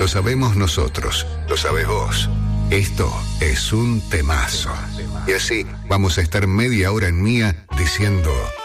sabemos nosotros, lo sabés vos. Esto es un temazo. Y así vamos a estar media hora en Mía diciendo